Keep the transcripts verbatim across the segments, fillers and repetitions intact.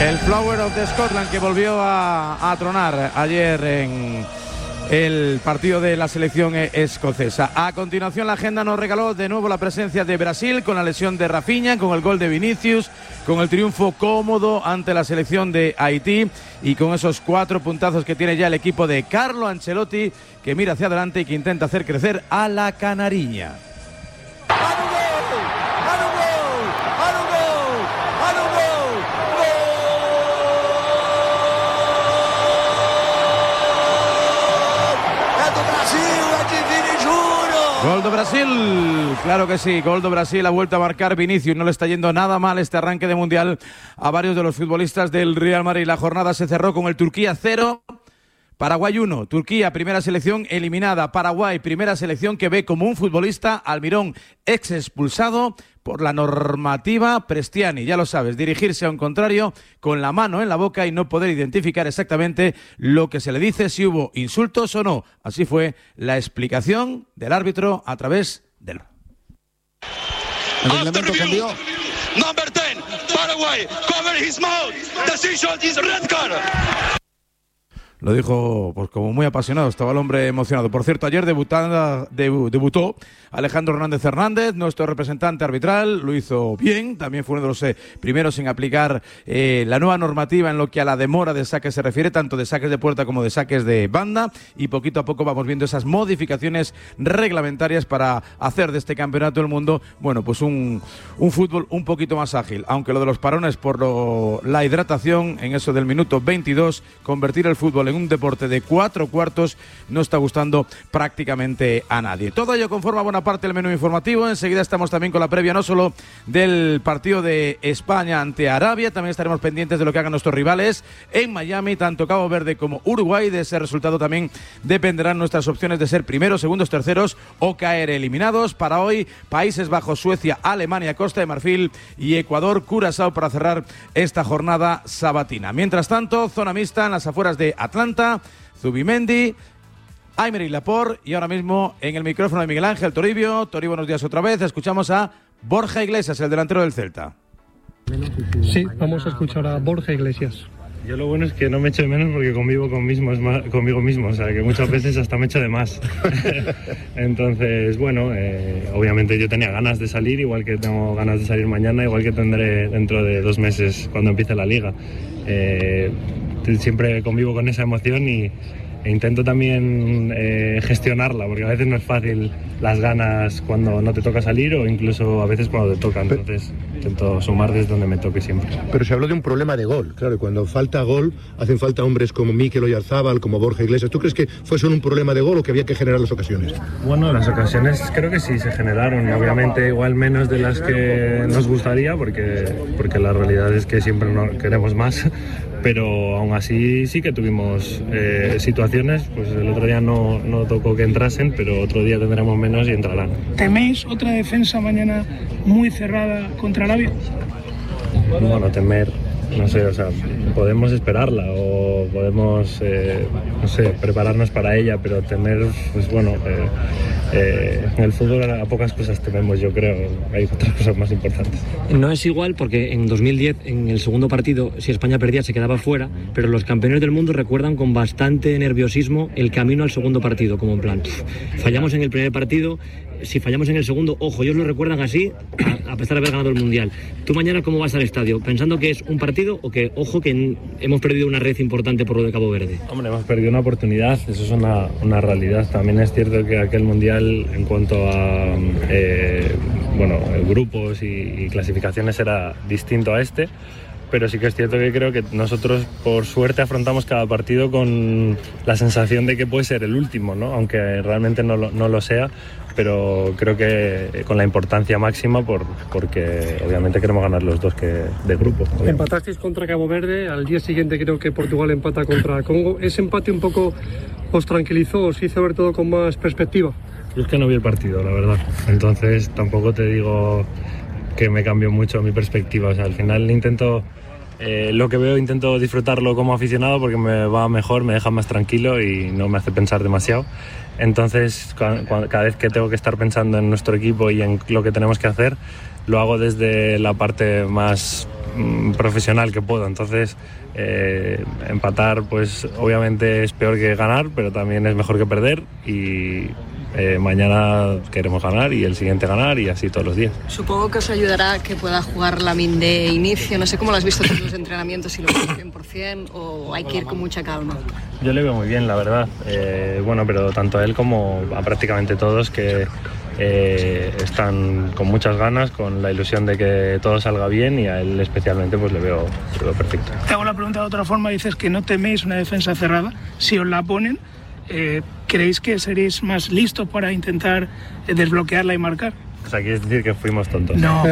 El Flower of the Scotland, que volvió a, a tronar ayer en el partido de la selección escocesa. A continuación, la agenda nos regaló de nuevo la presencia de Brasil con la lesión de Rafinha, con el gol de Vinicius, con el triunfo cómodo ante la selección de Haití y con esos cuatro puntazos que tiene ya el equipo de Carlo Ancelotti, que mira hacia adelante y que intenta hacer crecer a la canariña. Gol de Brasil, claro que sí, gol de Brasil, ha vuelto a marcar Vinicius, no le está yendo nada mal este arranque de Mundial a varios de los futbolistas del Real Madrid. La jornada se cerró con el Turquía cero, Paraguay uno, Turquía, primera selección eliminada, Paraguay, primera selección que ve como un futbolista Almirón ex expulsado por la normativa Prestiani. Ya lo sabes, dirigirse a un contrario con la mano en la boca y no poder identificar exactamente lo que se le dice, si hubo insultos o no. Así fue la explicación del árbitro a través del... El reglamento cambió. Number ten, Paraguay, cover his mouth. Decision is red card. Lo dijo pues como muy apasionado, estaba el hombre emocionado. Por cierto, ayer debutada, debu, debutó Alejandro Hernández Hernández, nuestro representante arbitral, lo hizo bien, también fue uno de los eh, primeros en aplicar eh, la nueva normativa en lo que a la demora de saques se refiere, tanto de saques de puerta como de saques de banda, y poquito a poco vamos viendo esas modificaciones reglamentarias para hacer de este campeonato del mundo, bueno, pues un, un fútbol un poquito más ágil, aunque lo de los parones por lo, la hidratación, en eso del minuto veintidós, convertir el fútbol en un deporte de cuatro cuartos no está gustando prácticamente a nadie. Todo ello conforma buena parte del menú informativo. Enseguida estamos también con la previa no solo del partido de España ante Arabia, también estaremos pendientes de lo que hagan nuestros rivales en Miami, tanto Cabo Verde como Uruguay. De ese resultado también dependerán nuestras opciones de ser primeros, segundos, terceros o caer eliminados. Para hoy, Países Bajos, Suecia, Alemania, Costa de Marfil y Ecuador, Curazao para cerrar esta jornada sabatina. Mientras tanto, zona mixta en las afueras de Atlanta, Zubimendi, Aymeric Laporte y ahora mismo en el micrófono de Miguel Ángel Toribio. Tori, buenos días otra vez. Escuchamos a Borja Iglesias, el delantero del Celta. Sí, vamos a escuchar a Borja Iglesias. Yo lo bueno es que no me echo de menos porque convivo con mismo, es más, conmigo mismo, o sea que muchas veces hasta me echo de más. Entonces, bueno, eh, obviamente yo tenía ganas de salir, igual que tengo ganas de salir mañana, igual que tendré dentro de dos meses cuando empiece la liga. Eh, siempre convivo con esa emoción y e intento también eh, gestionarla, porque a veces no es fácil las ganas cuando no te toca salir o incluso a veces cuando te toca, entonces intento sumar desde donde me toque siempre. Pero se habló de un problema de gol, claro, y cuando falta gol hacen falta hombres como Mikel Oyarzabal, como Borja Iglesias. ¿Tú crees que fue solo un problema de gol o que había que generar las ocasiones? Bueno, las ocasiones creo que sí se generaron, y obviamente igual menos de las que nos gustaría, porque, porque la realidad es que siempre no queremos más, pero aún así sí que tuvimos eh, situaciones, pues el otro día no, no tocó que entrasen, pero otro día tendremos menos y entrarán. ¿Teméis otra defensa mañana muy cerrada contra Arabia? Bueno, temer, no sé, o sea, podemos esperarla o podemos, eh, no sé, prepararnos para ella, pero temer, pues bueno, eh, eh, en el fútbol a pocas cosas tememos, yo creo, hay otras cosas más importantes. No es igual porque en dos mil diez, en el segundo partido, si España perdía se quedaba fuera, pero los campeones del mundo recuerdan con bastante nerviosismo el camino al segundo partido, como en plan, pff, fallamos en el primer partido, si fallamos en el segundo, ojo, ellos lo recuerdan así, a, a pesar de haber ganado el Mundial. ¿Tú mañana cómo vas al estadio? ¿Pensando que es un partido o que, ojo, que en, hemos perdido una red importante por lo de Cabo Verde? Hombre, hemos perdido una oportunidad, eso es una, una realidad. También es cierto que aquel Mundial, en cuanto a eh, bueno, grupos y, y clasificaciones, era distinto a este. Pero sí que es cierto que creo que nosotros, por suerte, afrontamos cada partido con la sensación de que puede ser el último, ¿no? Aunque realmente no lo, no lo sea, pero creo que con la importancia máxima por, porque obviamente queremos ganar los dos que de grupo. Obviamente. Empatasteis contra Cabo Verde, al día siguiente creo que Portugal empata contra Congo. ¿Ese empate un poco os tranquilizó, os hizo ver todo con más perspectiva? Yo es que no vi el partido, la verdad. Entonces tampoco te digo que me cambió mucho mi perspectiva. O sea, al final intento... Eh, lo que veo intento disfrutarlo como aficionado porque me va mejor, me deja más tranquilo y no me hace pensar demasiado. Entonces cada vez que tengo que estar pensando en nuestro equipo y en lo que tenemos que hacer, lo hago desde la parte más mm, profesional que puedo. Entonces, eh, empatar, pues obviamente es peor que ganar, pero también es mejor que perder. Y eh, mañana queremos ganar y el siguiente ganar y así todos los días. Supongo que os ayudará que pueda jugar Lamine de inicio. No sé cómo lo has visto en los entrenamientos, si lo ves cien por ciento o hay que ir con mucha calma. Yo le veo muy bien, la verdad. Eh, bueno, pero tanto a él como a prácticamente todos que eh, están con muchas ganas, con la ilusión de que todo salga bien, y a él especialmente pues le veo, le veo perfecto. Te hago la pregunta de otra forma. Dices que no teméis una defensa cerrada. Si os la ponen, eh, ¿creéis que seréis más listos para intentar desbloquearla y marcar? O sea, ¿quieres decir que fuimos tontos? No, no,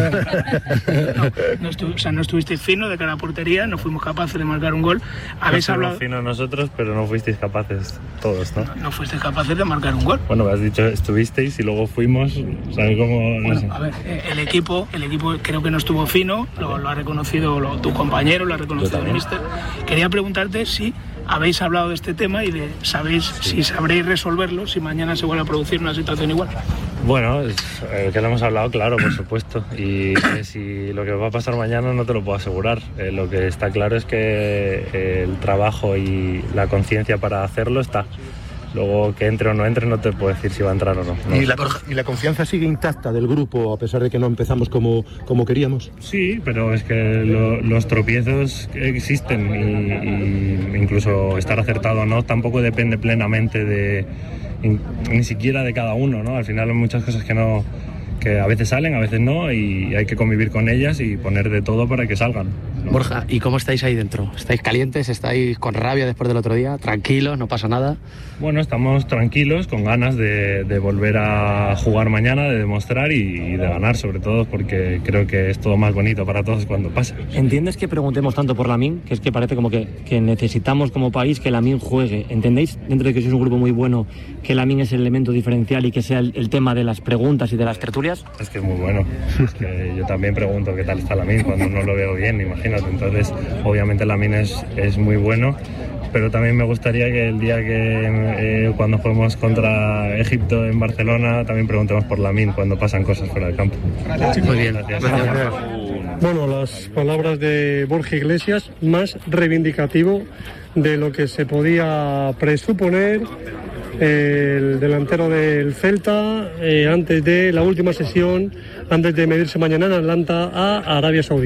no, estu- o sea, no estuvisteis fino de cara a portería, no fuimos capaces de marcar un gol. Habéis no hablado... fino nosotros, pero no fuisteis capaces todos, ¿no? No fuisteis capaces de marcar un gol. Bueno, me has dicho estuvisteis y luego fuimos, ¿sabes cómo? No Bueno, sé. a ver, el equipo, el equipo creo que no estuvo fino, lo, lo ha reconocido lo, tu compañero, lo ha reconocido el míster. Quería preguntarte si habéis hablado de este tema y de sabéis sí. si sabréis resolverlo si mañana se vuelve a producir una situación igual. Bueno, es, eh, que lo hemos hablado, claro, por supuesto. Y eh, si lo que va a pasar mañana no te lo puedo asegurar. Eh, lo que está claro es que eh, el trabajo y la conciencia para hacerlo está. Luego, que entre o no entre, no te puedo decir si va a entrar o no. no. ¿Y, la, ¿Y la confianza sigue intacta del grupo a pesar de que no empezamos como, como queríamos? Sí, pero es que lo, los tropiezos existen y, y incluso estar acertado o no tampoco depende plenamente de ni siquiera de cada uno, ¿no? Al final hay muchas cosas que no que a veces salen, a veces no, y hay que convivir con ellas y poner de todo para que salgan, ¿no? Borja, ¿y cómo estáis ahí dentro? ¿Estáis calientes? ¿Estáis con rabia después del otro día? ¿Tranquilos? ¿No pasa nada? Bueno, estamos tranquilos, con ganas de, de volver a jugar mañana, de demostrar y, y de ganar, sobre todo, porque creo que es todo más bonito para todos cuando pasa. ¿Entiendes que preguntemos tanto por Lamine? Que es que parece como que, que necesitamos como país que Lamine juegue. ¿Entendéis, dentro de que sois un grupo muy bueno, que Lamine es el elemento diferencial y que sea el, el tema de las preguntas y de las tertulias? Es que es muy bueno. Es que yo también pregunto qué tal está Lamine cuando no lo veo bien, imagínate. Entonces, obviamente Lamine es, es muy bueno, pero también me gustaría que el día que eh, cuando juguemos contra Egipto en Barcelona también preguntemos por Lamine cuando pasan cosas fuera del campo. Muy bien. Gracias. Gracias. Bueno, las palabras de Borja Iglesias, más reivindicativo de lo que se podía presuponer. El delantero del Celta, eh, antes de la última sesión, antes de medirse mañana en Atlanta a Arabia Saudí.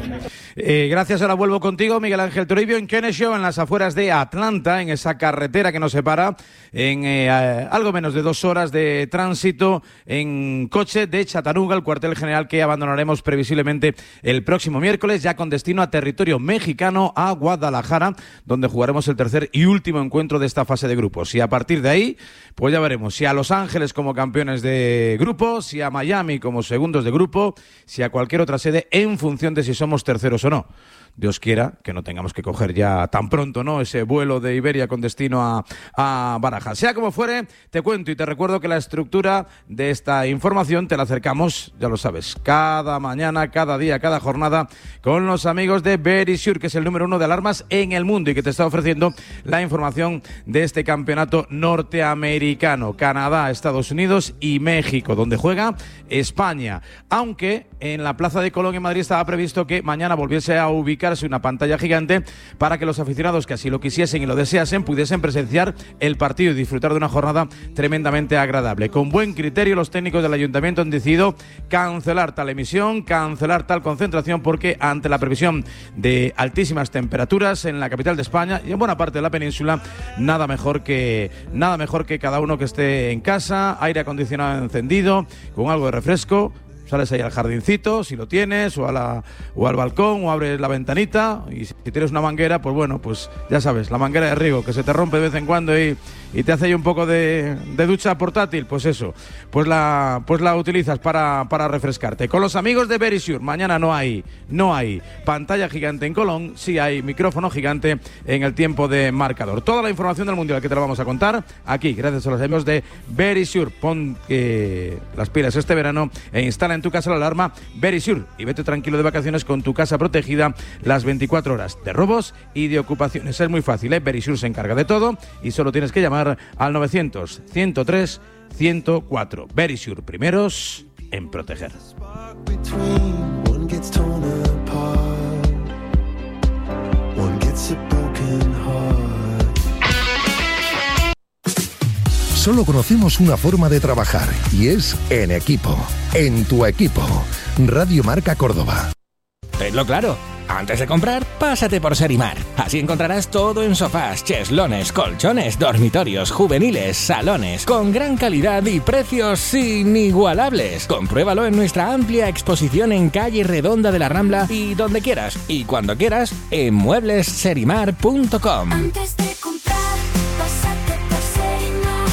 Eh, gracias, ahora vuelvo contigo, Miguel Ángel Toribio, en Kenneshaw, en las afueras de Atlanta, en esa carretera que nos separa, en eh, algo menos de dos horas de tránsito en coche de Chattanooga, el cuartel general que abandonaremos previsiblemente el próximo miércoles, ya con destino a territorio mexicano, a Guadalajara, donde jugaremos el tercer y último encuentro de esta fase de grupos. Y a partir de ahí, pues ya veremos si a Los Ángeles como campeones de grupo, si a Miami como segundos de grupo, si a cualquier otra sede, en función de si somos terceros o no. Dios quiera que no tengamos que coger ya tan pronto, ¿no?, ese vuelo de Iberia con destino a, a Barajas. Sea como fuere, te cuento y te recuerdo que la estructura de esta información te la acercamos, ya lo sabes, cada mañana, cada día, cada jornada, con los amigos de Verisure, que es el número uno de alarmas en el mundo y que te está ofreciendo la información de este campeonato norteamericano, Canadá, Estados Unidos y México, donde juega España. Aunque en la Plaza de Colón en Madrid estaba previsto que mañana volviese a ubicar una pantalla gigante para que los aficionados que así lo quisiesen y lo deseasen pudiesen presenciar el partido y disfrutar de una jornada tremendamente agradable. Con buen criterio, los técnicos del ayuntamiento han decidido cancelar tal emisión, cancelar tal concentración, porque ante la previsión de altísimas temperaturas en la capital de España y en buena parte de la península, nada mejor que nada mejor que cada uno que esté en casa, aire acondicionado encendido, con algo de refresco. Sales ahí al jardincito, si lo tienes, o, a la, o al balcón, o abres la ventanita, y si tienes una manguera, pues bueno, pues ya sabes, la manguera de riego, que se te rompe de vez en cuando y, y te hace ahí un poco de, de ducha portátil, pues eso, pues la, pues la utilizas para, para refrescarte. Con los amigos de Verisure, mañana no hay, no hay pantalla gigante en Colón, sí hay micrófono gigante en el tiempo de marcador. Toda la información del Mundial que te la vamos a contar aquí, gracias a los amigos de Verisure. Pon eh, las pilas este verano e instala en tu casa la alarma Verisure y vete tranquilo de vacaciones con tu casa protegida las veinticuatro horas de robos y de ocupaciones. Es muy fácil, ¿eh? Verisure se encarga de todo y solo tienes que llamar al novecientos, ciento tres, ciento cuatro. Verisure, primeros en proteger. solo conocemos una forma de trabajar y es en equipo. En tu equipo. Radio Marca Córdoba. Tenlo claro. Antes de comprar, pásate por Serimar. Así encontrarás todo en sofás, cheslones, colchones, dormitorios, juveniles, salones, con gran calidad y precios inigualables. Compruébalo en nuestra amplia exposición en calle Redonda de la Rambla y donde quieras y cuando quieras en muebles serimar punto com. Antes de comprar, pásate por Serimar.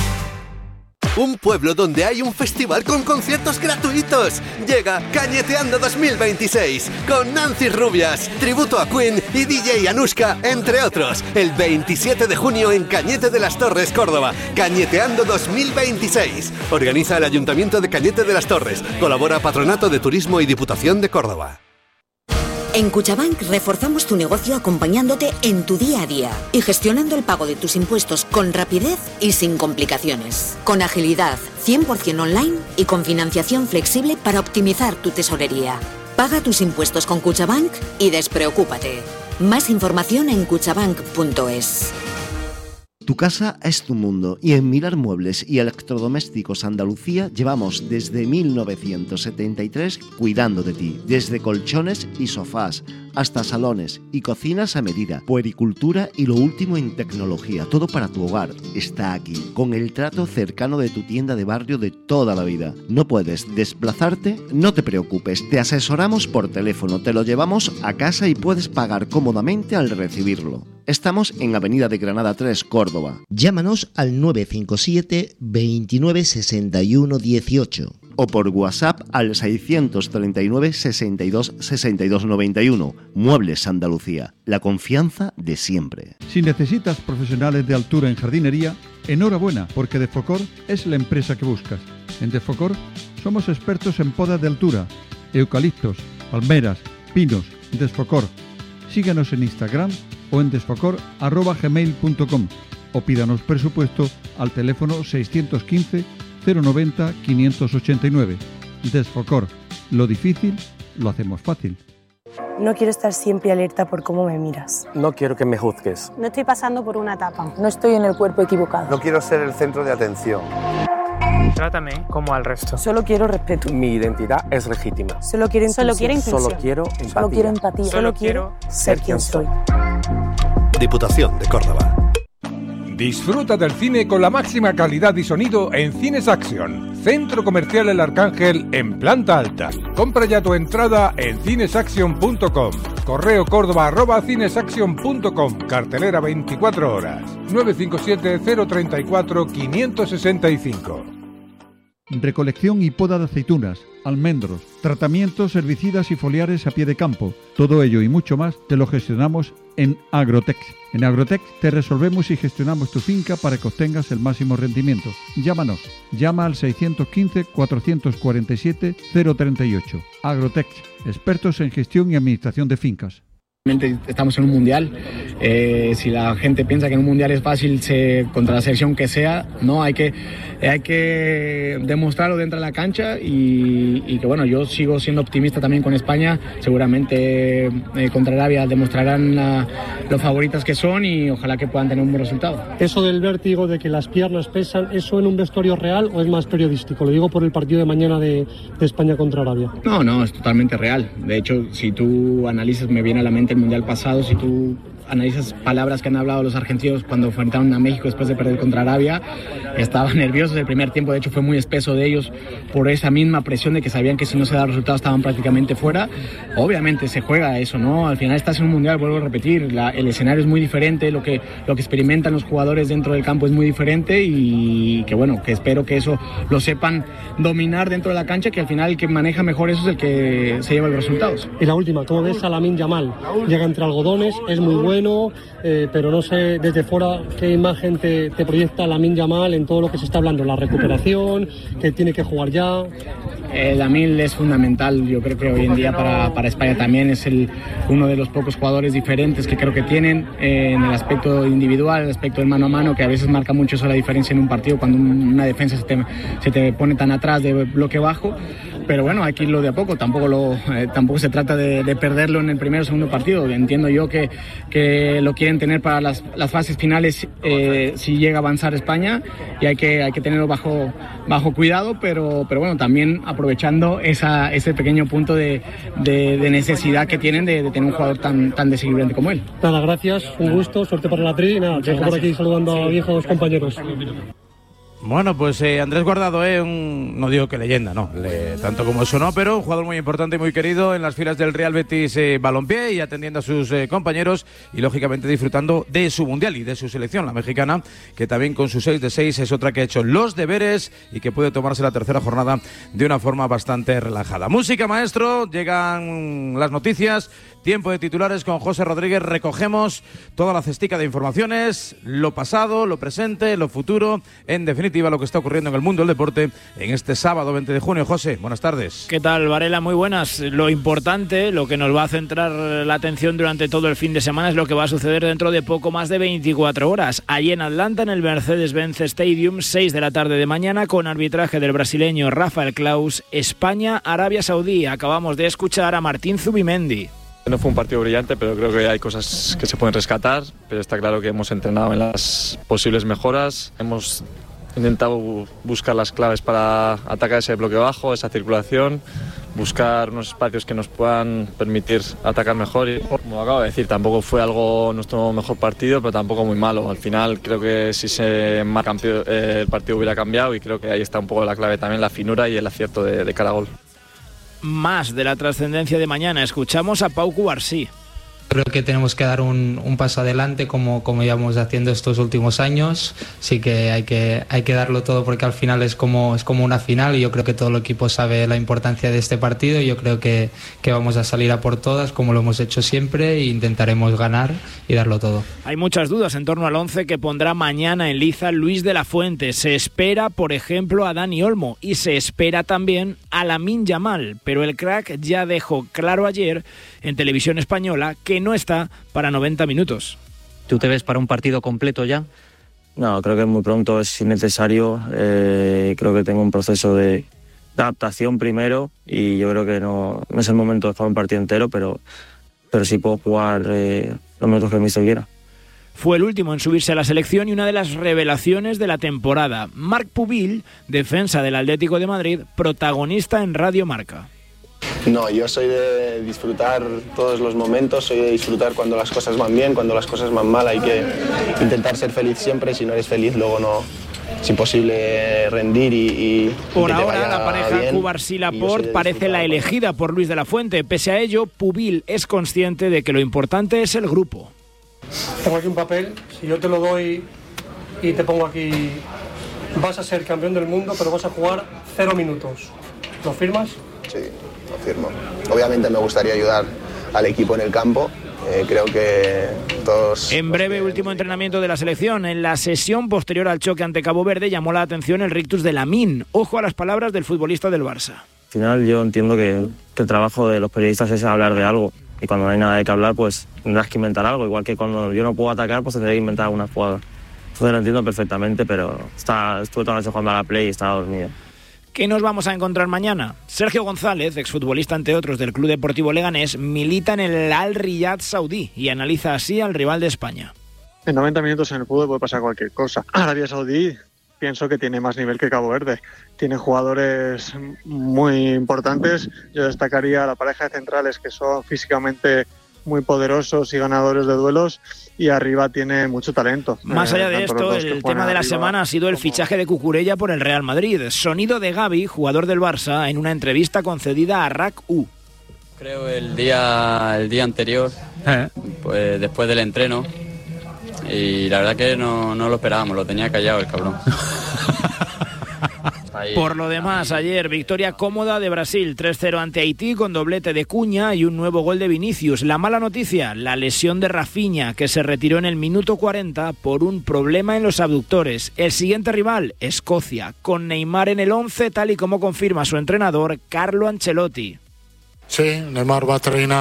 Un pueblo donde hay un festival con conciertos gratuitos. Llega Cañeteando dos mil veintiséis con Nancy Rubias, tributo a Queen y D J Anushka, entre otros. El veintisiete de junio en Cañete de las Torres, Córdoba. Cañeteando dos mil veintiséis. Organiza el Ayuntamiento de Cañete de las Torres. Colabora Patronato de Turismo y Diputación de Córdoba. En Cuchabank reforzamos tu negocio acompañándote en tu día a día y gestionando el pago de tus impuestos con rapidez y sin complicaciones. Con agilidad, cien por ciento online y con financiación flexible para optimizar tu tesorería. Paga tus impuestos con Cuchabank y despreocúpate. Más información en cuchabank punto es. Tu casa es tu mundo y en Mirar Muebles y Electrodomésticos Andalucía llevamos desde mil novecientos setenta y tres cuidando de ti, desde colchones y sofás hasta salones y cocinas a medida, puericultura y lo último en tecnología, todo para tu hogar está aquí, con el trato cercano de tu tienda de barrio de toda la vida. ¿No puedes desplazarte? No te preocupes, te asesoramos por teléfono, te lo llevamos a casa y puedes pagar cómodamente al recibirlo. Estamos en Avenida de Granada tres, Córdoba. Llámanos al nueve cinco siete, veintinueve, sesenta y uno, dieciocho. O por WhatsApp al seiscientos treinta y nueve, sesenta y dos, sesenta y dos noventa y uno. Muebles Andalucía, la confianza de siempre. Si necesitas profesionales de altura en jardinería, enhorabuena, porque Defocor es la empresa que buscas. En Defocor somos expertos en podas de altura, eucaliptos, palmeras, pinos. Desfocor. Síguenos en Instagram o en desfocor arroba gmail punto com o pídanos presupuesto al teléfono seiscientos quince, cero noventa, quinientos ochenta y nueve. Desfocor. Lo difícil lo hacemos fácil. No quiero estar siempre alerta por cómo me miras. No quiero que me juzgues. No estoy pasando por una etapa. No estoy en el cuerpo equivocado. No quiero ser el centro de atención. Trátame como al resto. Solo quiero respeto. Mi identidad es legítima. Solo quiero inclusión. Solo quiero inclusión. Solo quiero empatía. Solo quiero empatía. Solo, Solo quiero ser quien soy. Diputación de Córdoba. Disfruta del cine con la máxima calidad y sonido en Cines Action, Centro Comercial El Arcángel en planta alta. Compra ya tu entrada en cinesaction punto com. Correo córdoba arroba cinesaction punto com. Cartelera veinticuatro horas. nueve cinco siete, cero tres cuatro, cinco seis cinco. Recolección y poda de aceitunas, almendros, tratamientos herbicidas y foliares a pie de campo. Todo ello y mucho más te lo gestionamos en Agrotec. En Agrotec te resolvemos y gestionamos tu finca para que obtengas el máximo rendimiento. Llámanos. Llama al seiscientos quince, cuatrocientos cuarenta y siete, cero treinta y ocho. Agrotec, expertos en gestión y administración de fincas. Estamos en un mundial. Eh, si la gente piensa que en un mundial es fácil se, contra la selección que sea, no, hay que, hay que demostrarlo dentro de la cancha y, y que bueno, yo sigo siendo optimista también con España. Seguramente eh, contra Arabia demostrarán la, los favoritas que son y ojalá que puedan tener un buen resultado. Eso del vértigo, de que las piernas pesan, ¿eso en un vestuario real o es más periodístico? Lo digo por el partido de mañana de, de España contra Arabia. No, no, es totalmente real. De hecho, si tú analizas, me viene a la mente el mundial pasado, si tú analizas palabras que han hablado los argentinos cuando enfrentaron a México después de perder contra Arabia, estaban nerviosos. El primer tiempo de hecho fue muy espeso de ellos por esa misma presión de que sabían que si no se daban resultados estaban prácticamente fuera. Obviamente se juega eso, ¿no? Al final estás en un mundial, vuelvo a repetir, la, el escenario es muy diferente, lo que, lo que experimentan los jugadores dentro del campo es muy diferente y que bueno, que espero que eso lo sepan dominar dentro de la cancha, que al final el que maneja mejor eso es el que se lleva los resultados. Y la última, ¿cómo ves a Lamine Yamal? Llega entre algodones, es muy bueno, eh, pero no sé desde fuera qué imagen te, te proyecta Lamine Yamal en todo lo que se está hablando, la recuperación, que tiene que jugar ya. Eh, Lamine es fundamental, yo creo que hoy en día para, para España también es el, uno de los pocos jugadores diferentes que creo que tienen eh, en el aspecto individual, el aspecto del mano a mano, que a veces marca mucho eso la diferencia en un partido cuando una defensa se te, se te pone tan atrás de bloque bajo. pero bueno, hay que irlo de a poco, tampoco, lo, eh, tampoco se trata de, de perderlo en el primer o segundo partido. Entiendo yo que, que lo quieren tener para las, las fases finales eh, si llega a avanzar España, y hay que, hay que tenerlo bajo, bajo cuidado, pero, pero bueno, también aprovechando esa, ese pequeño punto de, de, de necesidad que tienen de, de tener un jugador tan, tan desequilibrante como él. Nada, gracias, un gusto, suerte para la tri, nada, que por aquí saludando a viejos compañeros. Bueno, pues eh, Andrés Guardado es eh, un, no digo que leyenda, no, le, tanto como eso no, pero un jugador muy importante y muy querido en las filas del Real Betis eh, Balompié, y atendiendo a sus eh, compañeros y lógicamente disfrutando de su mundial y de su selección, la mexicana, que también con sus seis de seis es otra que ha hecho los deberes y que puede tomarse la tercera jornada de una forma bastante relajada. Música, maestro, llegan las noticias. Tiempo de titulares con José Rodríguez. Recogemos toda la cestica de informaciones, lo pasado, lo presente, lo futuro, en definitiva lo que está ocurriendo en el mundo del deporte en este sábado veinte de junio. José, buenas tardes. ¿Qué tal, Varela? Muy buenas. Lo importante, lo que nos va a centrar la atención durante todo el fin de semana es lo que va a suceder dentro de poco más de veinticuatro horas. Allí en Atlanta, en el Mercedes-Benz Stadium, seis de la tarde de mañana, con arbitraje del brasileño Rafael Claus, España-Arabia Saudí. Acabamos de escuchar a Martín Zubimendi. No fue un partido brillante, pero creo que hay cosas que se pueden rescatar, pero está claro que hemos entrenado en las posibles mejoras, hemos intentado buscar las claves para atacar ese bloque bajo, esa circulación, buscar unos espacios que nos puedan permitir atacar mejor, y como acabo de decir, tampoco fue algo nuestro mejor partido, pero tampoco muy malo. Al final creo que si se marca el partido hubiera cambiado, y creo que ahí está un poco la clave también, la finura y el acierto de, de cara a gol. Más de la trascendencia de mañana, escuchamos a Pau Cubarsí. Creo que tenemos que dar un, un paso adelante como, como íbamos haciendo estos últimos años. Sí que hay que hay que darlo todo, porque al final es como, es como una final, y yo creo que todo el equipo sabe la importancia de este partido, y yo creo que, que vamos a salir a por todas como lo hemos hecho siempre, e intentaremos ganar y darlo todo. Hay muchas dudas en torno al once que pondrá mañana en liza Luis de la Fuente. Se espera, por ejemplo, a Dani Olmo, y se espera también a Lamine Yamal, pero el crack ya dejó claro ayer en Televisión Española que no está para noventa minutos. ¿Tú te ves para un partido completo ya? No, creo que es muy pronto, es innecesario. Eh, creo que tengo un proceso de, de adaptación primero, y yo creo que no, no es el momento de jugar un partido entero, pero, pero sí puedo jugar eh, los minutos que el míster quiera. Fue el último en subirse a la selección y una de las revelaciones de la temporada. Marc Pubil, defensa del Atlético de Madrid, protagonista en Radio Marca. No, yo soy de disfrutar todos los momentos, soy de disfrutar cuando las cosas van bien, cuando las cosas van mal. Hay que intentar ser feliz siempre. Si no eres feliz, luego no es imposible rendir y, y por y que te ahora vaya la pareja bien. Cubarsí-Laporte parece la elegida por Luis de la Fuente. Pese a ello, Pubil es consciente de que lo importante es el grupo. Tengo aquí un papel, si yo te lo doy y te pongo aquí, vas a ser campeón del mundo, pero vas a jugar cero minutos. ¿Lo firmas? Sí, lo firmo. Obviamente me gustaría ayudar al equipo en el campo. Eh, creo que todos... En breve, último entrenamiento de la selección. En la sesión posterior al choque ante Cabo Verde llamó la atención el rictus de Lamine. Ojo a las palabras del futbolista del Barça. Al final yo entiendo que, que el trabajo de los periodistas es hablar de algo, y cuando no hay nada de que hablar, pues tendrás que inventar algo, igual que cuando yo no puedo atacar, pues tendré que inventar alguna jugada. Entonces lo entiendo perfectamente, pero está, estuve toda la noche jugando a la Play y estaba dormido. ¿Qué nos vamos a encontrar mañana? Sergio González, exfutbolista entre otros del Club Deportivo Leganés, milita en el Al Riyad saudí y analiza así al rival de España. En noventa minutos en el fútbol puede pasar cualquier cosa. Arabia Saudí pienso que tiene más nivel que Cabo Verde. Tiene jugadores muy importantes. Yo destacaría a la pareja de centrales, que son físicamente muy poderosos y ganadores de duelos, y arriba tiene mucho talento. Más allá de esto, el tema de la semana ha sido el fichaje de Cucurella por el Real Madrid. Sonido de Gavi, jugador del Barça, en una entrevista concedida a R A C U. Creo el día, el día anterior, ¿Eh? pues después del entreno, y la verdad que no, no lo esperábamos, lo tenía callado el cabrón. Por lo demás, ayer victoria cómoda de Brasil, tres cero ante Haití, con doblete de Cuña y un nuevo gol de Vinicius. La mala noticia, la lesión de Rafinha, que se retiró en el minuto cuarenta por un problema en los abductores. El siguiente rival, Escocia, con Neymar en el once, tal y como confirma su entrenador, Carlo Ancelotti. Sí, Neymar va a entrenar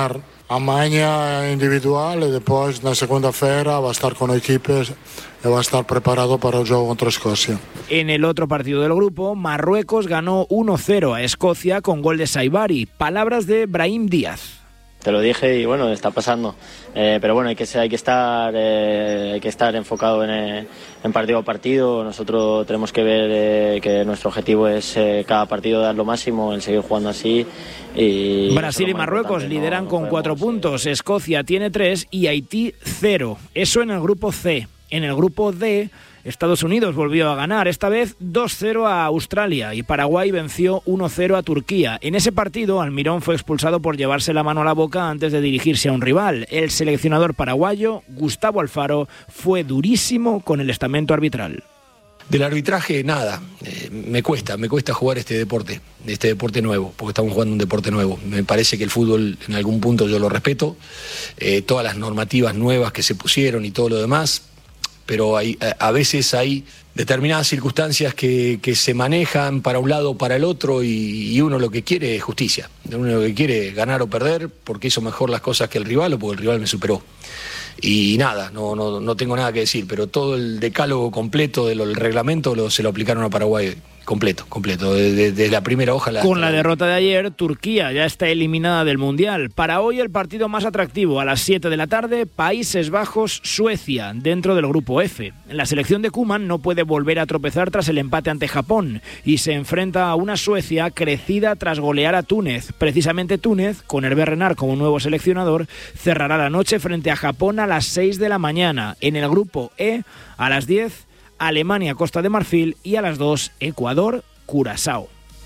a maña individual e despois na segunda feira va a estar con equipes e va a estar preparado para o jogo contra Escocia. En el otro partido del grupo, Marruecos ganó uno cero a Escocia con gol de Saibari. Palabras de Brahim Díaz. Te lo dije y bueno, está pasando. Eh, pero bueno, hay que, hay que estar eh, hay que estar enfocado en, eh, en partido a partido. Nosotros tenemos que ver eh, que nuestro objetivo es eh, cada partido dar lo máximo, el seguir jugando así. Y Brasil y Marruecos lideran no, con no cuatro puntos. Escocia tiene tres y Haití cero. Eso en el grupo C. En el grupo D, Estados Unidos volvió a ganar, esta vez dos cero a Australia, y Paraguay venció uno cero a Turquía. En ese partido, Almirón fue expulsado por llevarse la mano a la boca antes de dirigirse a un rival. El seleccionador paraguayo, Gustavo Alfaro, fue durísimo con el estamento arbitral. Del arbitraje, nada. Eh, me cuesta, me cuesta jugar este deporte, este deporte nuevo, porque estamos jugando un deporte nuevo. Me parece que el fútbol, en algún punto yo lo respeto, eh, todas las normativas nuevas que se pusieron y todo lo demás, pero hay, a veces hay determinadas circunstancias que, que se manejan para un lado o para el otro y, y uno lo que quiere es justicia. Uno lo que quiere es ganar o perder porque hizo mejor las cosas que el rival o porque el rival me superó. Y nada, no, no, no tengo nada que decir, pero todo el decálogo completo del reglamento lo, se lo aplicaron a Paraguay. Completo, completo, desde de, de la primera hoja. La Con la derrota de ayer, Turquía ya está eliminada del Mundial. Para hoy el partido más atractivo, a las siete de la tarde, Países Bajos-Suecia, dentro del grupo F. La selección de Koeman no puede volver a tropezar tras el empate ante Japón y se enfrenta a una Suecia crecida tras golear a Túnez. Precisamente Túnez, con Hervé Renard como nuevo seleccionador, cerrará la noche frente a Japón a las seis de la mañana. En el grupo E, a las diez, Alemania, Costa de Marfil, y a las dos, Ecuador, Curazao.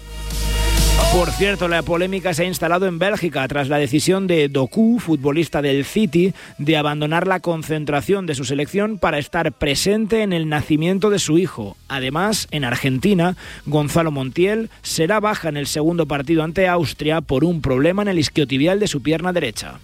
Por cierto, la polémica se ha instalado en Bélgica tras la decisión de Doku, futbolista del City, de abandonar la concentración de su selección para estar presente en el nacimiento de su hijo. Además, en Argentina, Gonzalo Montiel será baja en el segundo partido ante Austria por un problema en el isquiotibial de su pierna derecha.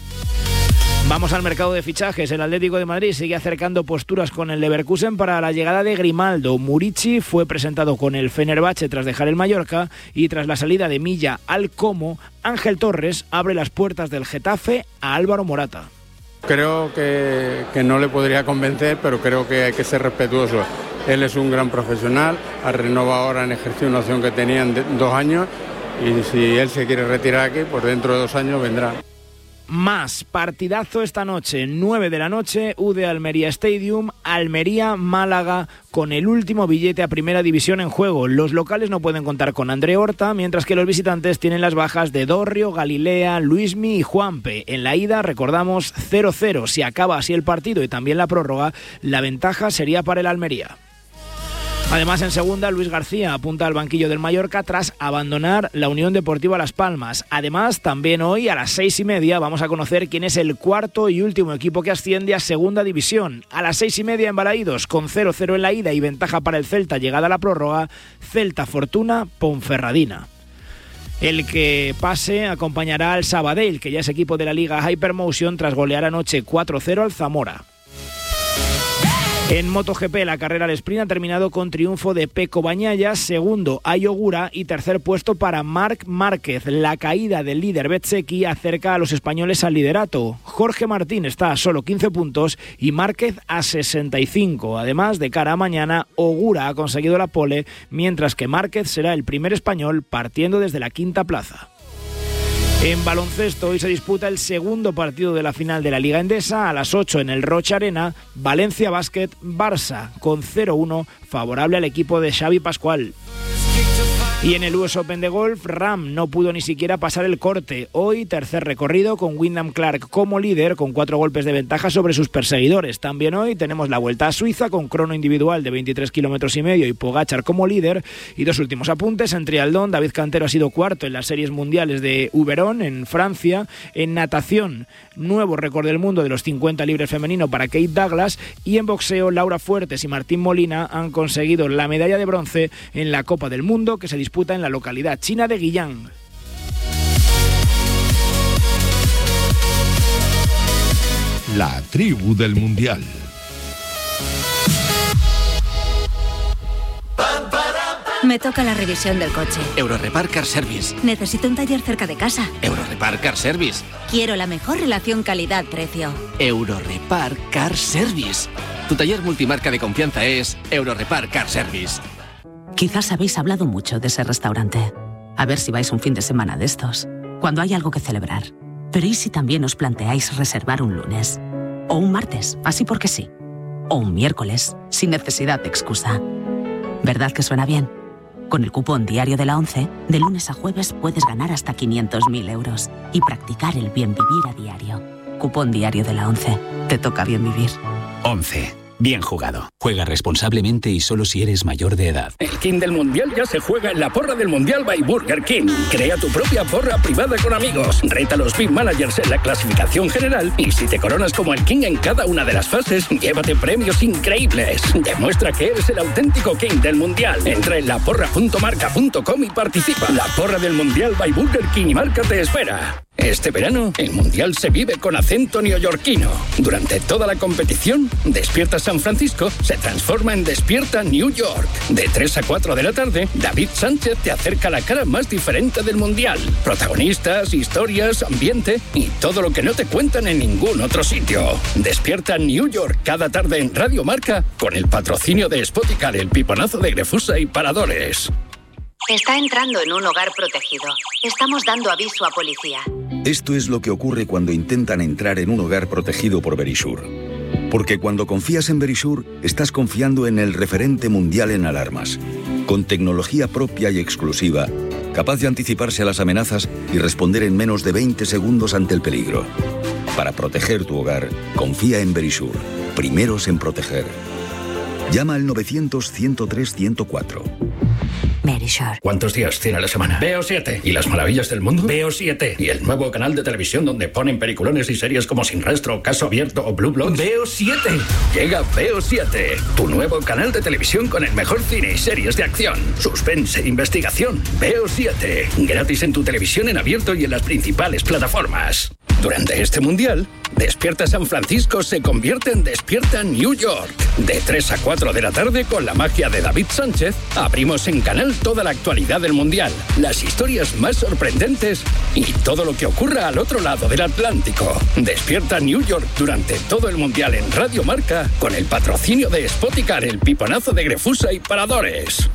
Vamos al mercado de fichajes. El Atlético de Madrid sigue acercando posturas con el Leverkusen para la llegada de Grimaldo. Murici fue presentado con el Fenerbahce tras dejar el Mallorca y tras la salida de Milla al Como, Ángel Torres abre las puertas del Getafe a Álvaro Morata. Creo que, que no le podría convencer, pero creo que hay que ser respetuoso. Él es un gran profesional, ha renovado ahora en ejercicio una opción que tenía en dos años y si él se quiere retirar aquí, pues dentro de dos años vendrá. Más partidazo esta noche, nueve de la noche, U D Almería Stadium, Almería-Málaga, con el último billete a primera división en juego. Los locales no pueden contar con André Horta, mientras que los visitantes tienen las bajas de Dorrio, Galilea, Luismi y Juanpe. En la ida, recordamos, cero cero. Si acaba así el partido y también la prórroga, la ventaja sería para el Almería. Además, en segunda, Luis García apunta al banquillo del Mallorca tras abandonar la Unión Deportiva Las Palmas. Además, también hoy a las seis y media vamos a conocer quién es el cuarto y último equipo que asciende a segunda división. A las seis y media en Balaídos, con cero cero en la ida y ventaja para el Celta llegada a la prórroga, Celta Fortuna Ponferradina. El que pase acompañará al Sabadell, que ya es equipo de la Liga Hypermotion tras golear anoche cuatro cero al Zamora. En MotoGP, la carrera al sprint ha terminado con triunfo de Pecco Bagnaia, segundo Ayogura y tercer puesto para Marc Márquez. La caída del líder Bezzecchi acerca a los españoles al liderato. Jorge Martín está a solo quince puntos y Márquez a sesenta y cinco. Además, de cara a mañana, Ogura ha conseguido la pole, mientras que Márquez será el primer español partiendo desde la quinta plaza. En baloncesto, hoy se disputa el segundo partido de la final de la Liga Endesa. A las ocho en el Rocha Arena, Valencia Basket Barça, con cero uno, favorable al equipo de Xavi Pascual. Y en el U S Open de golf, Ram no pudo ni siquiera pasar el corte. Hoy, tercer recorrido con Wyndham Clark como líder, con cuatro golpes de ventaja sobre sus perseguidores. También hoy tenemos la Vuelta a Suiza con crono individual de veintitrés kilómetros y medio y Pogačar como líder. Y dos últimos apuntes: en triatlón, David Cantero ha sido cuarto en las series mundiales de Uberon en Francia. En natación, nuevo récord del mundo de los cincuenta libres femenino para Kate Douglas. Y en boxeo, Laura Fuertes y Martín Molina han conseguido la medalla de bronce en la Copa del Mundo, que se disputa en la localidad china de Guiyang. La tribu del Mundial. Me toca la revisión del coche. Eurorepar Car Service. Necesito un taller cerca de casa. Eurorepar Car Service. Quiero la mejor relación calidad-precio. Eurorepar Car Service. Tu taller multimarca de confianza es Eurorepar Car Service. Quizás habéis hablado mucho de ese restaurante. A ver si vais un fin de semana de estos, cuando hay algo que celebrar. Pero ¿y si también os planteáis reservar un lunes? O un martes, así porque sí. O un miércoles, sin necesidad de excusa. ¿Verdad que suena bien? Con el cupón diario de la ONCE, de lunes a jueves puedes ganar hasta quinientos mil euros y practicar el bien vivir a diario. Cupón diario de la ONCE. Te toca bien vivir. ONCE. Bien jugado. Juega responsablemente y solo si eres mayor de edad. El King del Mundial ya se juega en la porra del Mundial by Burger King. Crea tu propia porra privada con amigos. Reta a los Big Managers en la clasificación general y si te coronas como el King en cada una de las fases, llévate premios increíbles. Demuestra que eres el auténtico King del Mundial. Entra en la porra punto marca punto com y participa. La porra del Mundial by Burger King y Marca te espera. Este verano, el Mundial se vive con acento neoyorquino. Durante toda la competición, Despierta San Francisco se transforma en Despierta New York. De tres a cuatro de la tarde, David Sánchez te acerca la cara más diferente del Mundial. Protagonistas, historias, ambiente y todo lo que no te cuentan en ningún otro sitio. Despierta New York cada tarde en Radio Marca con el patrocinio de Spoticar, el piponazo de Grefusa y Paradores. Está entrando en un hogar protegido. Estamos dando aviso a policía. Esto es lo que ocurre cuando intentan entrar en un hogar protegido por Verisure. Porque cuando confías en Verisure, estás confiando en el referente mundial en alarmas. Con tecnología propia y exclusiva, capaz de anticiparse a las amenazas y responder en menos de veinte segundos ante el peligro. Para proteger tu hogar, confía en Verisure. Primeros en proteger. Llama al novecientos, ciento tres, ciento cuatro. Verisure. ¿Cuántos días tiene la semana? Veo siete. ¿Y las maravillas del mundo? Veo siete. ¿Y el nuevo canal de televisión donde ponen peliculones y series como Sin Rastro, Caso Abierto o Blue Bloods? Veo siete. Llega Veo siete. Tu nuevo canal de televisión con el mejor cine y series de acción, suspense e investigación. Veo siete. Gratis en tu televisión en abierto y en las principales plataformas. Durante este mundial, Despierta San Francisco se convierte en Despierta New York. De tres a cuatro de la tarde, con la magia de David Sánchez, abrimos en canal toda la actualidad del mundial, las historias más sorprendentes y todo lo que ocurra al otro lado del Atlántico. Despierta New York durante todo el mundial en Radio Marca, con el patrocinio de Spoticar, el piponazo de Grefusa y Paradores.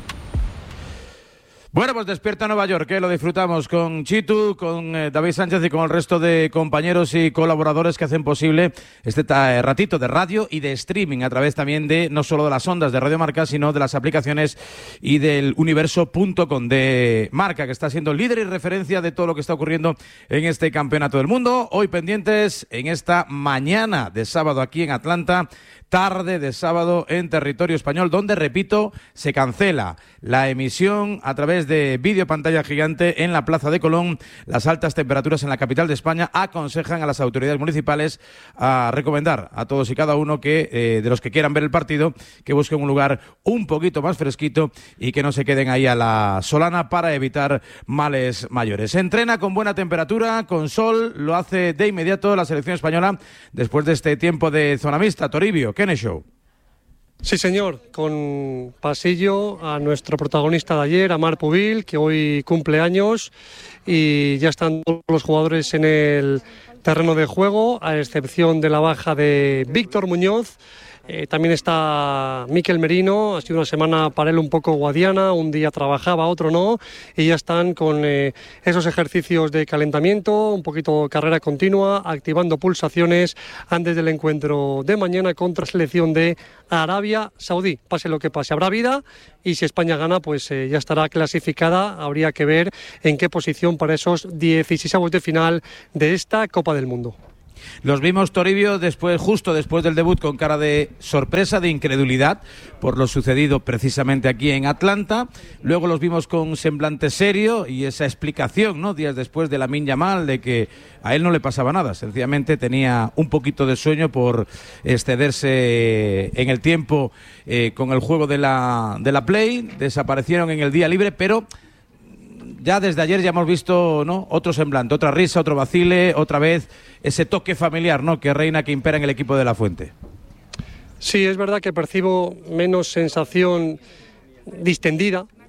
Bueno, pues Despierta Nueva York, que lo disfrutamos con Chitu, con eh, David Sánchez y con el resto de compañeros y colaboradores que hacen posible este ta- ratito de radio y de streaming a través también de no solo de las ondas de Radio Marca, sino de las aplicaciones y del universo punto com de Marca, que está siendo líder y referencia de todo lo que está ocurriendo en este campeonato del mundo. Hoy pendientes en esta mañana de sábado aquí en Atlanta, tarde de sábado en territorio español, donde, repito, se cancela la emisión a través de vídeo pantalla gigante en la Plaza de Colón. Las altas temperaturas en la capital de España aconsejan a las autoridades municipales a recomendar a todos y cada uno que eh, de los que quieran ver el partido, que busquen un lugar un poquito más fresquito y que no se queden ahí a la solana para evitar males mayores. Se entrena con buena temperatura, con sol, lo hace de inmediato la selección española después de este tiempo de zona mixta. Toribio, Kene Show. Sí, señor, con pasillo a nuestro protagonista de ayer, a Marc Pubil, que hoy cumple años, y ya están todos los jugadores en el terreno de juego, a excepción de la baja de Víctor Muñoz. Eh, también está Mikel Merino. Ha sido una semana para él un poco guadiana, un día trabajaba, otro no, y ya están con eh, esos ejercicios de calentamiento, un poquito carrera continua, activando pulsaciones antes del encuentro de mañana contra selección de Arabia Saudí. Pase lo que pase, habrá vida, y si España gana, pues eh, ya estará clasificada. Habría que ver en qué posición para esos dieciseisavos de final de esta Copa del Mundo. Los vimos, Toribio, después, justo después del debut, con cara de sorpresa, de incredulidad por lo sucedido precisamente aquí en Atlanta. Luego los vimos con semblante serio y esa explicación, ¿no?, días después, de Lamine Yamal, de que a él no le pasaba nada, sencillamente tenía un poquito de sueño por excederse en el tiempo eh, con el juego de la, de la Play. Desaparecieron en el día libre, pero ya desde ayer ya hemos visto, ¿no?, otro semblante, otra risa, otro vacile, otra vez ese toque familiar, ¿no?, que reina, que impera en el equipo de La Fuente. Sí, es verdad que percibo menos sensación distendida,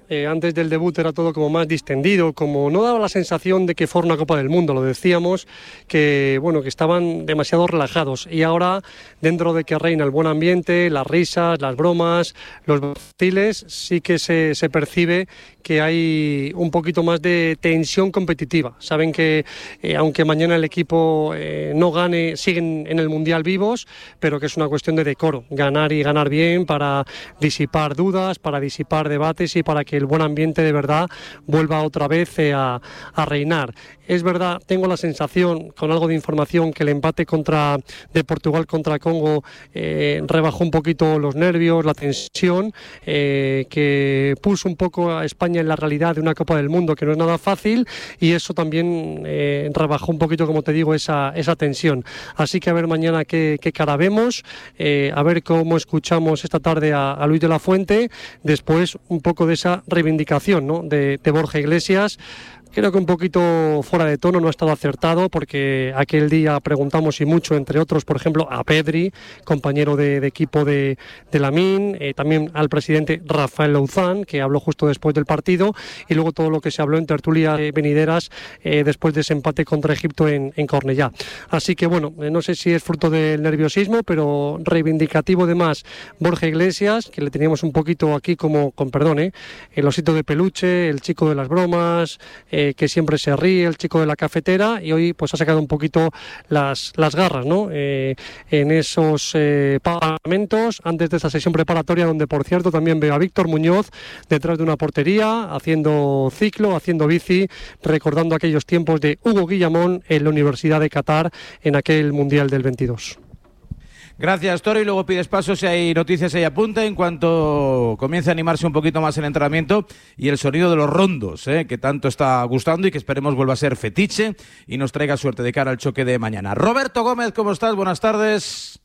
Eh, antes del debut era todo como más distendido, como no daba la sensación de que fuera una Copa del Mundo, lo decíamos, que bueno, que estaban demasiado relajados. Y ahora, dentro de que reina el buen ambiente, las risas, las bromas, los vaciles, sí que se, se percibe que hay un poquito más de tensión competitiva. Saben que eh, aunque mañana el equipo eh, no gane, siguen en el Mundial vivos, pero que es una cuestión de decoro, ganar y ganar bien para disipar dudas, para disipar debates y para que el buen ambiente de verdad vuelva otra vez eh, a, a reinar. Es verdad, tengo la sensación, con algo de información, que el empate contra de Portugal contra Congo eh, rebajó un poquito los nervios, la tensión, eh, que puso un poco a España en la realidad de una Copa del Mundo que no es nada fácil, y eso también eh, rebajó un poquito, como te digo, esa, esa tensión. Así que a ver mañana qué, qué cara vemos, eh, a ver cómo escuchamos esta tarde a, a Luis de la Fuente, después un poco de esa reivindicación, ¿no?, de, de Borja Iglesias. Creo que un poquito fuera de tono, no ha estado acertado, porque aquel día preguntamos y mucho, entre otros, por ejemplo, a Pedri, compañero de, de equipo de, de Lamine, eh, también al presidente Rafael Louzán, que habló justo después del partido, y luego todo lo que se habló en tertulias eh, venideras eh, después de ese empate contra Egipto en, en Cornellá. Así que bueno, eh, no sé si es fruto del nerviosismo, pero reivindicativo de más Borja Iglesias, que le teníamos un poquito aquí como, con perdón, eh, el osito de peluche, el chico de las bromas, eh, que siempre se ríe, el chico de la cafetera, y hoy pues ha sacado un poquito las, las garras, ¿no? Eh, en esos eh, parlamentos, antes de esa sesión preparatoria, donde por cierto también veo a Víctor Muñoz detrás de una portería, haciendo ciclo, haciendo bici, recordando aquellos tiempos de Hugo Guillamón en la Universidad de Qatar en aquel Mundial del veintidós. Gracias, Toro, y luego pides paso si hay noticias ahí apunta en cuanto comience a animarse un poquito más el entrenamiento y el sonido de los rondos, ¿eh? que tanto está gustando y que esperemos vuelva a ser fetiche y nos traiga suerte de cara al choque de mañana. Roberto Gómez, ¿cómo estás? Buenas tardes.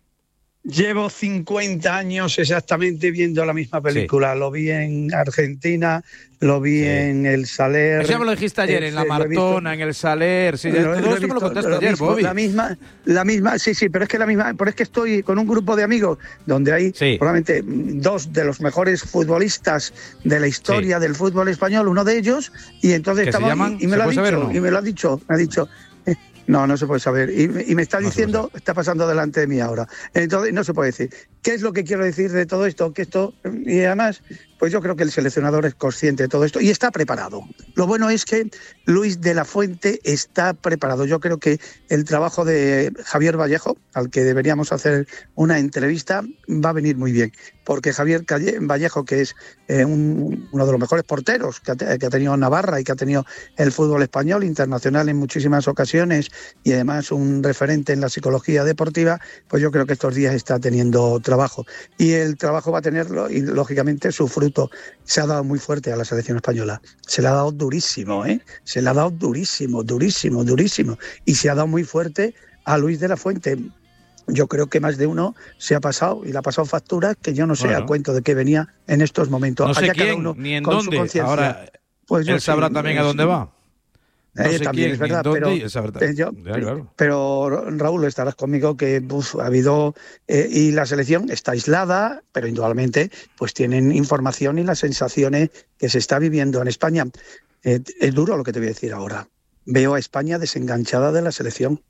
Llevo cincuenta años exactamente viendo la misma película. Sí. Lo vi en Argentina, lo vi sí. en el Saler. Eso ya me lo dijiste ayer, en la Maratona, en el Saler. Sí, todo esto me lo contaste ayer, mismo, Bobby. La misma, la misma, sí, sí, pero es que la misma, pero es que estoy con un grupo de amigos donde hay sí. probablemente dos de los mejores futbolistas de la historia sí. del fútbol español, uno de ellos, y entonces estamos y, y me lo ha dicho, no? y me lo ha dicho, me ha dicho. Eh, No, no se puede saber. Y, y me está no diciendo, está pasando delante de mí ahora. Entonces, no se puede decir. ¿Qué es lo que quiero decir de todo esto? Que esto, y además, pues yo creo que el seleccionador es consciente de todo esto y está preparado. Lo bueno es que Luis de la Fuente está preparado. Yo creo que el trabajo de Javier Vallejo, al que deberíamos hacer una entrevista, va a venir muy bien. Porque Javier Vallejo, que es eh, un, uno de los mejores porteros que ha, que ha tenido Navarra y que ha tenido el fútbol español internacional en muchísimas ocasiones, y además un referente en la psicología deportiva, pues yo creo que estos días está teniendo trabajo. Y el trabajo va a tenerlo, y lógicamente su fruto. Se ha dado muy fuerte a la selección española. Se le ha dado durísimo, ¿eh? Se le ha dado durísimo, durísimo, durísimo. Y se ha dado muy fuerte a Luis de la Fuente. Yo creo que más de uno se ha pasado y le ha pasado facturas que yo no sé bueno. a cuento de qué venía en estos momentos. No sé Allá quién, cada uno ni en con dónde. Su Ahora pues él sabrá sí, también a dónde va. No eh, sé también quién, es verdad, dónde, pero, es verdad. Eh, yo, ya, claro. pero Raúl, estarás conmigo que uf, ha habido eh, y la selección está aislada, pero indudablemente pues tienen información y las sensaciones que se está viviendo en España. Eh, es duro lo que te voy a decir ahora. Veo a España desenganchada de la selección.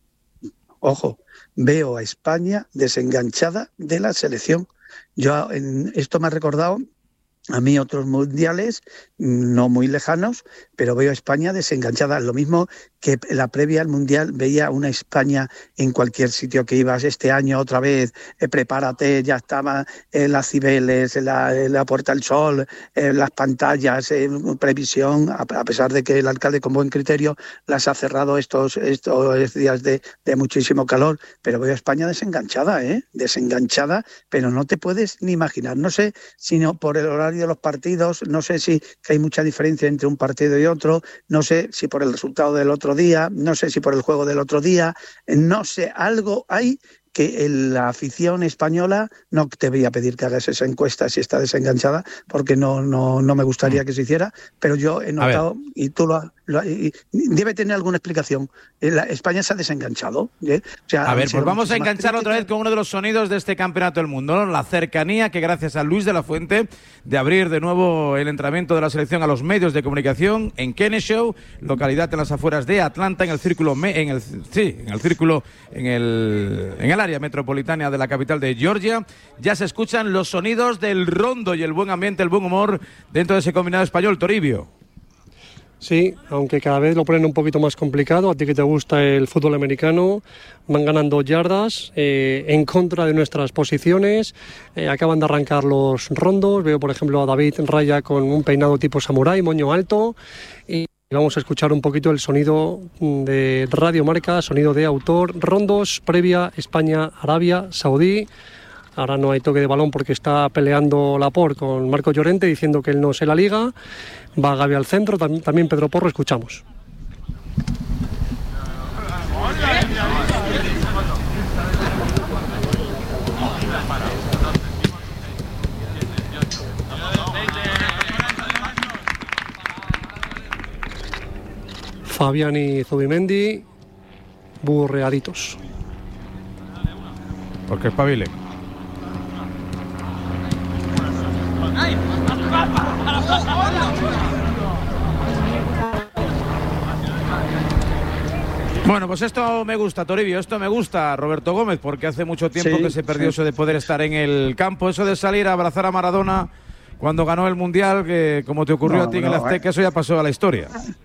Ojo, veo a España desenganchada de la selección. Yo en, esto me ha recordado a mí otros mundiales no muy lejanos, pero veo a España desenganchada. Lo mismo que la previa al mundial veía una España en cualquier sitio que ibas este año otra vez, eh, prepárate, ya estaba en eh, las Cibeles, en la, en la Puerta del Sol, eh, las pantallas, eh, previsión, a, a pesar de que el alcalde con buen criterio las ha cerrado estos, estos días de, de muchísimo calor, pero veo a España desenganchada, ¿eh? desenganchada, pero no te puedes ni imaginar. No sé si no por el horario de los partidos, no sé si que hay mucha diferencia entre un partido y otro, no sé si por el resultado del otro día, no sé si por el juego del otro día, no sé, algo hay que la afición española, no te voy a pedir que hagas esa encuesta si está desenganchada, porque no, no, no me gustaría que se hiciera, pero yo he notado, y tú lo, lo, y, debe tener alguna explicación. La, España se ha desenganchado. ¿eh? O sea, a ver, pues vamos a enganchar otra vez con uno de los sonidos de este Campeonato del Mundo, ¿no? La cercanía que gracias a Luis de la Fuente de abrir de nuevo el entrenamiento de la selección a los medios de comunicación en Kennesaw, localidad en las afueras de Atlanta, en el círculo en el sí, en el círculo en el en el área metropolitana de la capital de Georgia. Ya se escuchan los sonidos del rondo y el buen ambiente, el buen humor dentro de ese combinado español. Toribio. Sí, aunque cada vez lo ponen un poquito más complicado. A ti que te gusta el fútbol americano, van ganando yardas eh, en contra de nuestras posiciones. Eh, acaban de arrancar los rondos. Veo, por ejemplo, a David Raya con un peinado tipo samurái, moño alto. Y vamos a escuchar un poquito el sonido de Radio Marca, sonido de autor. Rondos, previa España-Arabia Saudí. Ahora no hay toque de balón porque está peleando Laporte con Marco Llorente diciendo que él no se la liga. Va Gavi al centro, tam- también Pedro Porro, escuchamos. Fabián y Zubimendi, burreaditos. Porque espabile. Bueno, pues esto me gusta, Toribio, esto me gusta, Roberto Gómez, porque hace mucho tiempo sí, que se perdió sí. eso de poder estar en el campo, eso de salir a abrazar a Maradona cuando ganó el Mundial, que como te ocurrió no, a ti no, en el Azteca, eso ya pasó a la historia.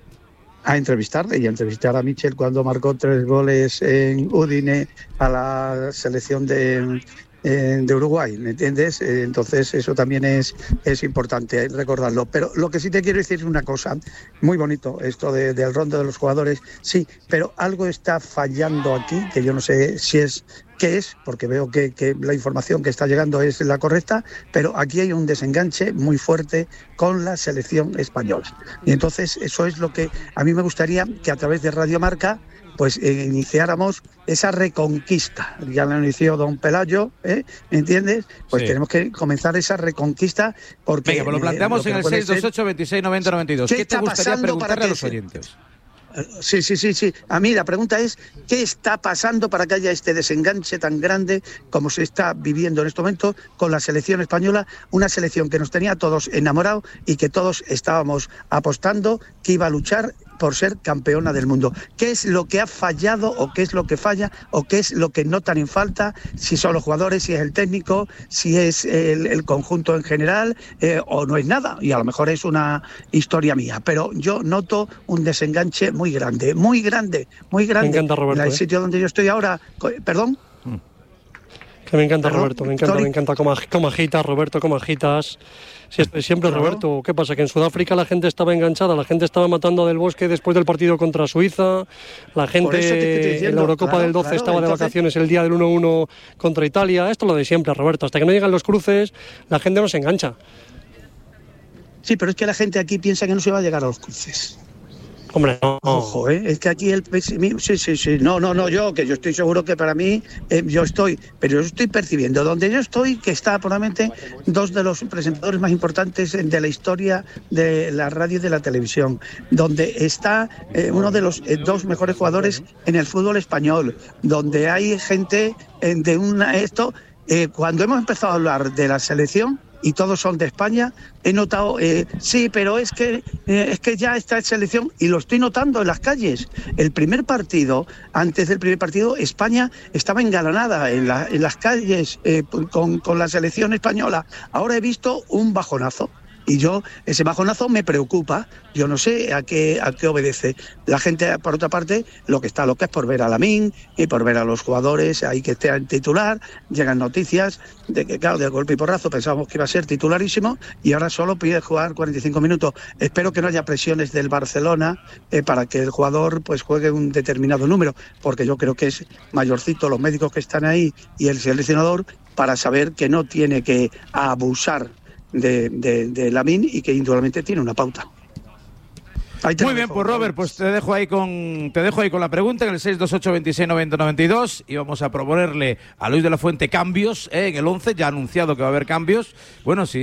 A entrevistarle y a entrevistar a Michel cuando marcó tres goles en Udine a la selección de... de Uruguay, ¿me entiendes? Entonces eso también es, es importante recordarlo. Pero lo que sí te quiero decir es una cosa, muy bonito esto de, del rondo de los jugadores, sí, pero algo está fallando aquí, que yo no sé si es qué es, porque veo que, que la información que está llegando es la correcta, pero aquí hay un desenganche muy fuerte con la selección española. Y entonces eso es lo que a mí me gustaría que a través de Radio Marca pues eh, iniciáramos esa reconquista. Ya lo inició don Pelayo, ¿eh? ¿Entiendes? Pues sí. tenemos que comenzar esa reconquista porque... Venga, pues lo planteamos eh, lo en el seis dos ocho, veintiséis noventa, noventa y dos. ¿Qué, ¿Qué te gustaría preguntarle a los oyentes? Sí, sí, sí, sí. A mí la pregunta es, ¿qué está pasando para que haya este desenganche tan grande como se está viviendo en este momento con la selección española? Una selección que nos tenía a todos enamorados y que todos estábamos apostando que iba a luchar por ser campeona del mundo. ¿Qué es lo que ha fallado o qué es lo que falla o qué es lo que notan en falta? Si son los jugadores, si es el técnico, si es el, el conjunto en general eh, o no es nada. Y a lo mejor es una historia mía. Pero yo noto un desenganche muy grande, muy grande, muy grande. Me encanta, Roberto. En el ¿eh? sitio donde yo estoy ahora... ¿Perdón? Que me encanta, ¿Perdón? Roberto, me encanta, Tony. me encanta cómo, cómo agitas, Roberto, cómo agitas. Siempre, siempre claro. Roberto, ¿qué pasa? Que en Sudáfrica la gente estaba enganchada, la gente estaba matando a Del Bosque después del partido contra Suiza, la gente diciendo, en la Eurocopa claro, del doce claro, estaba entonces... de vacaciones el día del uno uno contra Italia. Esto es lo de siempre, Roberto, hasta que no llegan los cruces, la gente no se engancha. Sí, pero es que la gente aquí piensa que no se va a llegar a los cruces. Hombre, no. Ojo, ¿eh? Es que aquí el pesimismo... Sí, sí, sí. No, no, no, yo, que yo estoy seguro que para mí, eh, yo estoy... Pero yo estoy percibiendo, donde yo estoy, que está probablemente dos de los presentadores más importantes de la historia de la radio y de la televisión, donde está eh, uno de los eh, dos mejores jugadores en el fútbol español, donde hay gente eh, de una... Esto, eh, cuando hemos empezado a hablar de la selección... y todos son de España, he notado, eh, sí, pero es que eh, es que ya está en selección, y lo estoy notando en las calles. El primer partido, antes del primer partido, España estaba engalanada en, la, en las calles eh, con, con la selección española. Ahora he visto un bajonazo. Y yo, ese bajonazo me preocupa. Yo no sé a qué a qué obedece. La gente, por otra parte, lo que está loca es por ver a Lamine y por ver a los jugadores ahí que estén titular. Llegan noticias de que, claro, de golpe y porrazo pensábamos que iba a ser titularísimo y ahora solo pide jugar cuarenta y cinco minutos. Espero que no haya presiones del Barcelona eh, para que el jugador pues juegue un determinado número, porque yo creo que es mayorcito los médicos que están ahí y el seleccionador para saber que no tiene que abusar de, de, de Lamine y que indudablemente tiene una pauta. Muy bien, pues Robert, pues te dejo ahí con te dejo ahí con la pregunta en el seis dos ocho, veintiséis noventa, noventa y dos y vamos a proponerle a Luis de la Fuente cambios eh, en el once, ya ha anunciado que va a haber cambios. Bueno, sí.